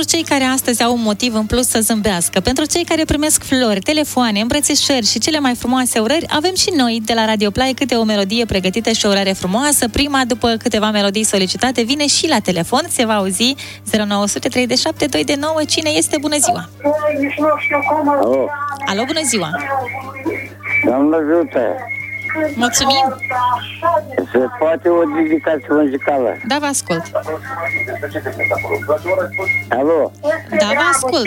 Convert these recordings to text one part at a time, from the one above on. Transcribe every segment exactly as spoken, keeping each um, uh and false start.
pentru cei care astăzi au un motiv în plus să zâmbească, pentru cei care primesc flori, telefoane, îmbrățișări și cele mai frumoase urări, avem și noi de la Radio Play câte o melodie pregătită și o urare frumoasă. Prima, după câteva melodii solicitate, vine și la telefon. Se va auzi zero nouă zero trei șapte doi nouă. Cine este? Bună ziua! Alo. Alo, bună ziua! Doamne ajută! Mulțumim! Se poate o dedicație muzicală? Da, vă ascult! Alo? Da, vă ascult!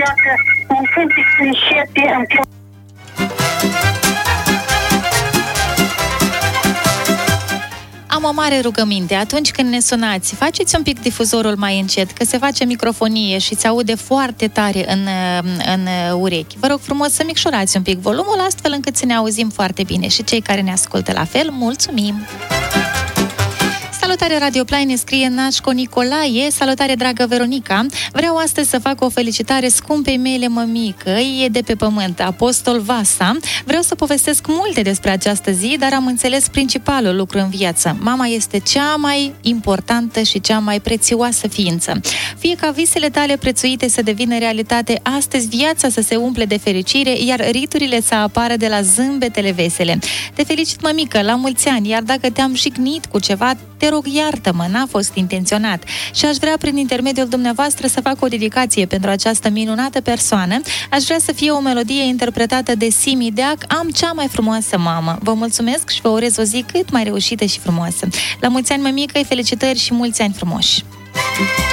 Am o mare rugăminte. Atunci când ne sunați, faceți un pic difuzorul mai încet, că se face microfonie și se aude foarte tare în, în urechi. Vă rog frumos să micșorați un pic volumul, astfel încât să ne auzim foarte bine. Și cei care ne ascultă la fel, mulțumim! Salutare Radio Play, ne scrie Nașco Nicolae. Salutare, dragă Veronica. Vreau astăzi să fac o felicitare scumpei mele mămică, e de pe pământ, Apostol Vasa. Vreau să povestesc multe despre această zi, dar am înțeles principalul lucru în viață. Mama este cea mai importantă și cea mai prețioasă ființă. Fie ca visele tale prețuite să devină realitate astăzi, viața să se umple de fericire, iar riturile să apară de la zâmbetele vesele. Te felicit, mămică, la mulți ani, iar dacă te-am jignit cu ceva, te rog, iartă-mă, n-a fost intenționat. Și aș vrea, prin intermediul dumneavoastră, să fac o dedicație pentru această minunată persoană. Aș vrea să fie o melodie interpretată de Simi Deac, Am cea mai frumoasă mamă. Vă mulțumesc și vă urez o zi cât mai reușită și frumoasă. La mulți ani, mămică, felicitări și mulți ani frumoși!